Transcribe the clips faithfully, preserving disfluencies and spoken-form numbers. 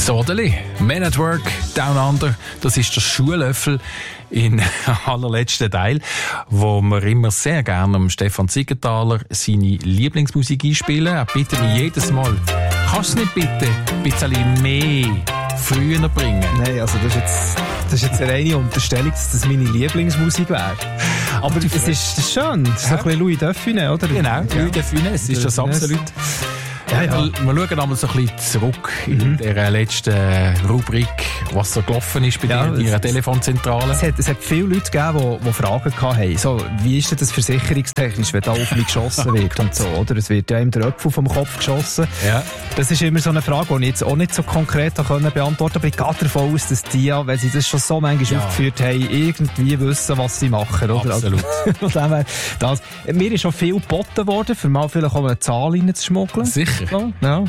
Sodeli, Man at Work, Down Under, das ist der Schuhlöffel in allerletzten Teil, wo wir immer sehr gerne am Stefan Siegenthaler seine Lieblingsmusik einspielen. Er bittet mich jedes Mal, kannst du nicht bitte ein bisschen mehr früher bringen? Nein, also das ist jetzt, das ist jetzt eine reine Unterstellung, dass das meine Lieblingsmusik wäre. Aber es ist, das ist schön, das ist ja. So ein bisschen Louis de Funès, oder? Genau, ja. Louis de Funès ist das absolut. Ja, ja. Wir, wir schauen einmal so ein bisschen zurück mhm. in der letzten Rubrik, was so gelaufen ist bei ja, dir in Ihrer Telefonzentrale. Es hat, es hat viele Leute gegeben, die, die Fragen hatten. So, wie ist denn das versicherungstechnisch, wenn da auf mich geschossen wird und so, oder? Es wird ja ihm der Apfel vom Kopf geschossen. Ja. Das ist immer so eine Frage, die ich jetzt auch nicht so konkret beantworten konnte. Aber ich gehe davon aus, dass die, wenn sie das schon so manchmal ja. aufgeführt haben, irgendwie wissen, was sie machen, oder? Absolut. Also, das, mir ist schon viel geboten worden, für mal vielleicht auch eine Zahl reinzuschmuggeln. Sicher. Ja.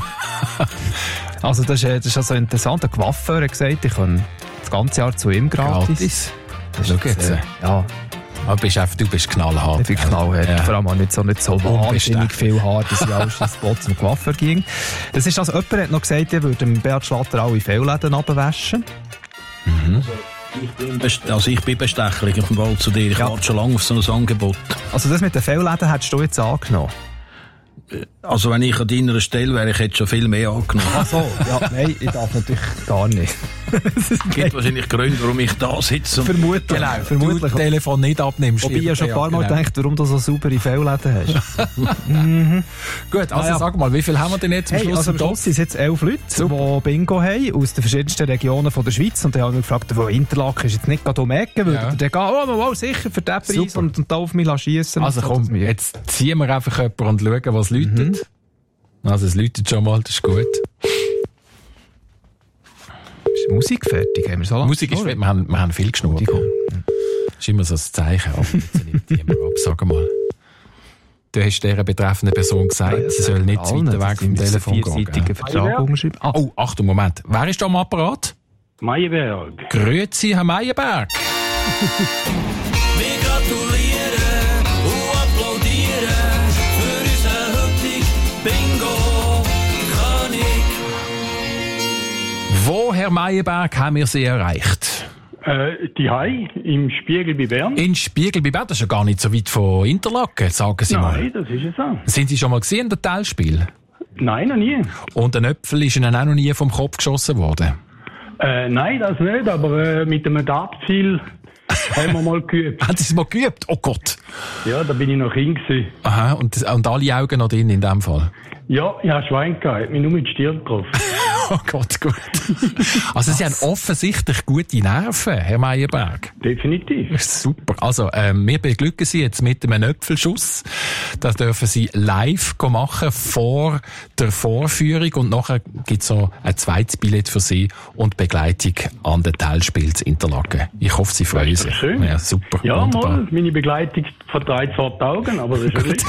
Also das ist, das ist also interessant. Der Coiffeur hat gesagt, ich kann das ganze Jahr zu ihm gratis. Gratis. Das ist jetzt, äh, ja. Aber bist einfach, du bist knallhart. Ich bin knallhart. Ja. Vor allem auch nicht so, nicht so wahnsinnig viel Haar, dass ich alles ins Spot zum Coiffeur ging. Das ist also, jemand hat noch gesagt, er würde dem Beat Schlatter alle Fehlläden abwaschen. Mhm. Ich bin, best- also ich bin bestechlich auf dem Ball zu dir. Ich ja. warte schon lange auf so ein Angebot. Also das mit den Fehlläden hättest du jetzt angenommen? Also wenn ich an deiner Stelle wäre, ich hätte schon viel mehr angenommen. Ach so, ja, nein, ich darf natürlich gar nicht. Es gibt wahrscheinlich Gründe, warum ich da sitze. Vermutlich. Genau, vermutlich. Du das Telefon nicht abnimmst. Wobei ich ja schon ein paar Mal genau. gedacht, warum du so saubere Fehlläden hast. mhm. Gut, also ah, ja. sag mal, wie viel haben wir denn jetzt am hey, Schluss? Also am Schluss sind jetzt elf Leute, Super. die Bingo haben, aus den verschiedensten Regionen von der Schweiz. Und dann haben wir gefragt, wo Interlaken ist jetzt nicht gerade um die Ecke, würde ja. der gehen, oh, oh, oh, sicher, für den Preis Super. und, und da auf mich schiessen. Also komm, so, jetzt ziehen wir einfach jemanden und schauen, was läutet. Mhm. Also es läutet schon mal, das ist gut. Ist die Musik fertig? Haben wir so lange Musik ist fertig, wir haben, wir haben viel geschnurrt. Das ist immer so ein Zeichen. Aber jetzt nicht immer ab, sag mal. Du hast dieser betreffenden Person gesagt, ja, sie soll nicht zu weit weg vom Telefon gehen. Vertrag umschreiben. Ah. Oh, Achtung, Moment. Wer ist da am Apparat? Meyerberg. Grüezi, Herr Meyerberg. Wir gratulieren und applaudieren für unseren heutigen Bingo-König. Wo, Herr Meyerberg, haben wir Sie erreicht? Äh, die Hai im Spiegel bei Bern. In Spiegel bei Bern? Das ist ja gar nicht so weit von Interlaken, sagen Sie Nein, mal. Nein, das ist es so. Sind Sie schon mal gesehen, das Teilspiel? Nein, noch nie. Und ein Äpfel ist Ihnen auch noch nie vom Kopf geschossen worden? Äh, nein, das nicht, aber äh, mit einem Dartziel haben wir mal geübt. Haben Sie es mal geübt? Oh Gott. Ja, da bin ich noch Kind gewesen. Aha, und, und alle Augen noch drin in dem Fall? Ja, ich habe Schwein gehabt, mich nur mit Stirn getroffen. Oh Gott, gut. Also Sie haben offensichtlich gute Nerven, Herr Meyerberg. Definitiv. Super. Also ähm, wir beglücken Sie jetzt mit einem Äpfelschuss. Das dürfen Sie live machen vor der Vorführung und nachher gibt es so ein zweites Billett für Sie und Begleitung an den Teilspiel zu Interlaken. Ich hoffe, Sie freuen sich. Schön. Ja, super. Ja, wunderbar. mal, meine Begleitung vertreibt zwar die Augen, aber das ist wirklich.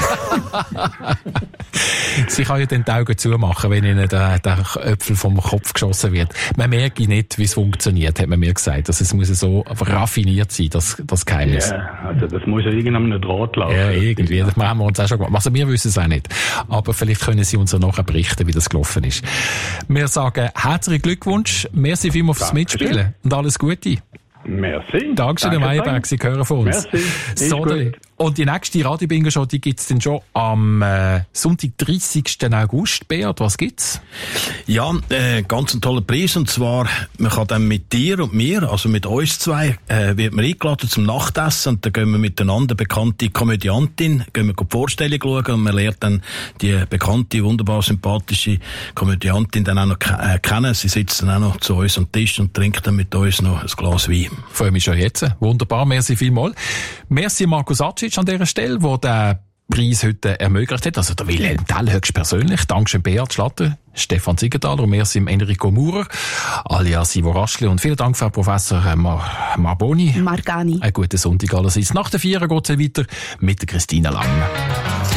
Sie kann ja dann die Augen zumachen, wenn Ihnen der, der Äpfel vom Kopf geschossen wird. Man merkt nicht, wie es funktioniert, hat man mir gesagt. Also es muss so raffiniert sein, das, das Geheimnis. Ja, also das muss ja irgendeinem Draht laufen. Ja, irgendwie. Das haben wir uns auch schon gemacht. Also wir wissen es auch nicht. Aber vielleicht können Sie uns ja nachher berichten, wie das gelaufen ist. Wir sagen herzlichen Glückwunsch. Merci vielmals fürs Mitspielen und alles Gute. Merci. Dankeschön, Herr Meyerberg, Sie hören von uns. Merci. So, und die nächste Radio-Bingo-Show, die gibt's dann schon am äh, Sonntag, dreißigsten August. Beat, was gibt's? Ja, äh, ganz ein toller Preis. Und zwar, man kann dann mit dir und mir, also mit uns zwei, äh, wird man eingeladen zum Nachtessen. Und dann gehen wir miteinander bekannte Komödiantin, gehen wir die Vorstellung schauen und man lernt dann die bekannte, wunderbar sympathische Komödiantin dann auch noch ke- äh, kennen. Sie sitzt dann auch noch zu uns am Tisch und trinkt dann mit uns noch ein Glas Wein. Ich freue mich schon jetzt. Wunderbar, merci vielmals. Merci Markus Acic an dieser Stelle, der den Preis heute ermöglicht hat. Also der Wilhelm Tell höchstpersönlich. Dankeschön Beat Schlatter, Stefan Siegenthaler und merci Enrico Maurer, alias Ivo Raschli. Und vielen Dank, Frau Professor Mar- Marboni. Margani. Einen guten Sonntag allerseits. Nach der Vier geht es weiter mit der Christina Lang.